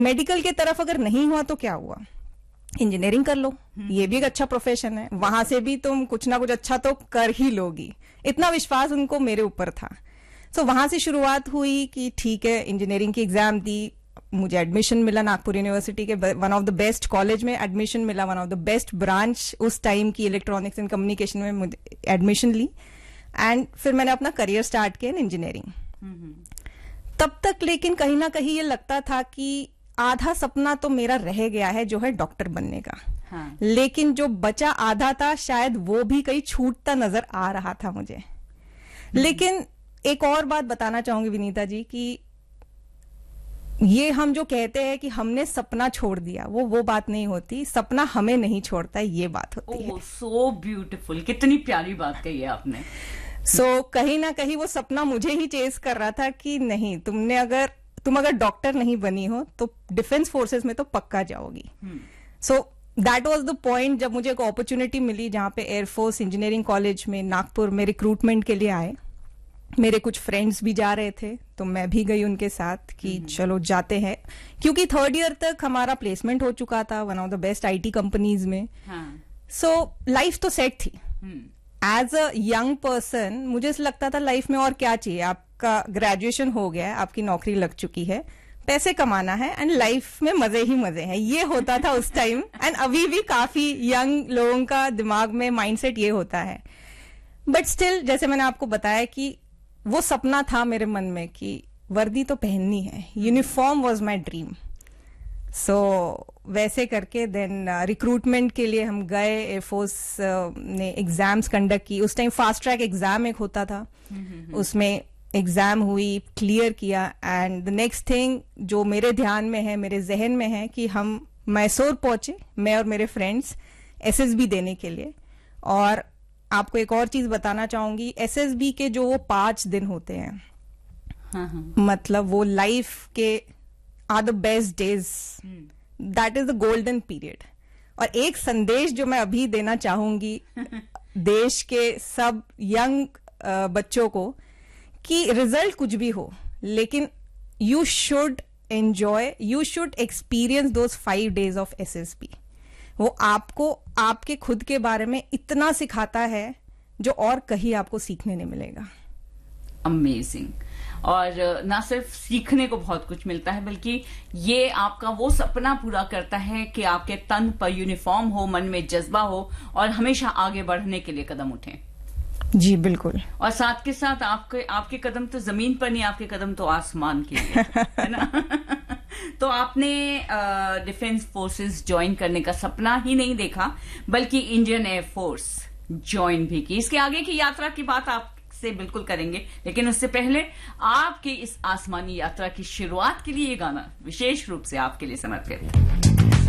Medical की तरफ अगर नहीं हुआ तो क्या हुआ, इंजीनियरिंग कर लो, ये भी एक अच्छा प्रोफेशन है, वहां से भी तुम कुछ ना कुछ अच्छा तो कर ही लोगी। इतना विश्वास उनको मेरे ऊपर था। सो वहां से शुरुआत हुई कि ठीक है, इंजीनियरिंग की एग्जाम दी, मुझे एडमिशन मिला नागपुर यूनिवर्सिटी के one of the best college में एडमिशन मिला, one of the best branch उस टाइम की इलेक्ट्रॉनिक्स एंड कम्युनिकेशन में मुझे एडमिशन ली। एंड फिर मैंने अपना करियर स्टार्ट किया इन इंजीनियरिंग। तब तक लेकिन कहीं ना कहीं ये लगता था कि आधा सपना तो मेरा रह गया है, जो है डॉक्टर बनने का। हाँ। लेकिन जो बचा आधा था, शायद वो भी कहीं छूटता नजर आ रहा था मुझे। लेकिन एक और बात बताना चाहूंगी विनीता जी कि ये हम जो कहते हैं कि हमने सपना छोड़ दिया, वो बात नहीं होती। सपना हमें नहीं छोड़ता, ये बात होती है। सो ब्यूटीफुल, कितनी प्यारी बात कही है आपने। कहीं ना कहीं वो सपना मुझे ही चेस कर रहा था कि नहीं, तुम अगर डॉक्टर नहीं बनी हो तो डिफेंस फोर्सेस में तो पक्का जाओगी। So that was the point जब मुझे एक अपॉर्चुनिटी मिली, जहां पे एयरफोर्स इंजीनियरिंग कॉलेज में नागपुर में रिक्रूटमेंट के लिए आए। मेरे कुछ फ्रेंड्स भी जा रहे थे, तो मैं भी गई उनके साथ कि चलो जाते हैं, क्योंकि 3rd ईयर तक हमारा प्लेसमेंट हो चुका था one of the best IT companies में। सो लाइफ तो सेट थी। एज अ यंग पर्सन मुझे ऐसा लगता था लाइफ में और क्या चाहिए, आपका ग्रेजुएशन हो गया है, आपकी नौकरी लग चुकी है, पैसे कमाना है एंड लाइफ में मजे ही मजे हैं, ये होता था उस टाइम। एंड अभी भी काफी यंग लोगों का दिमाग में माइंडसेट ये होता है। बट स्टिल, जैसे मैंने आपको बताया कि वो सपना था मेरे मन में कि वर्दी तो पहननी है, यूनिफॉर्म वॉज माई ड्रीम। सो वैसे करके देन रिक्रूटमेंट के लिए हम गए, एयरफोर्स ने एग्जाम्स कंडक्ट की। उस टाइम फास्ट ट्रैक एग्जाम एक होता था, उसमें एग्जाम हुई, क्लियर किया। एंड द नेक्स्ट थिंग जो मेरे ध्यान में है, मेरे जहन में है कि हम मैसूर पहुंचे, मैं और मेरे फ्रेंड्स, एसएसबी देने के लिए। और आपको एक और चीज बताना चाहूंगी, एसएसबी के जो वो 5 दिन होते हैं, मतलब वो लाइफ के are the best days, that is the golden period. और एक संदेश जो मैं अभी देना चाहूंगी देश के सब यंग बच्चों को, कि रिजल्ट कुछ भी हो, लेकिन you should enjoy, you should experience those 5 days of SSB. वो आपको आपके खुद के बारे में इतना सिखाता है जो और कहीं आपको सीखने नहीं मिलेगा। अमेजिंग। और ना सिर्फ सीखने को बहुत कुछ मिलता है, बल्कि ये आपका वो सपना पूरा करता है कि आपके तन पर यूनिफॉर्म हो, मन में जज्बा हो और हमेशा आगे बढ़ने के लिए कदम उठें। जी बिल्कुल। और साथ के साथ आपके कदम तो जमीन पर नहीं, आपके कदम तो आसमान के लिए है ना। तो आपने डिफेंस फोर्सेस ज्वाइन करने का सपना ही नहीं देखा, बल्कि इंडियन एयरफोर्स ज्वाइन भी की। इसके आगे की यात्रा की बात आपसे बिल्कुल करेंगे, लेकिन उससे पहले आपकी इस आसमानी यात्रा की शुरुआत के लिए ये गाना विशेष रूप से आपके लिए समर्पित है।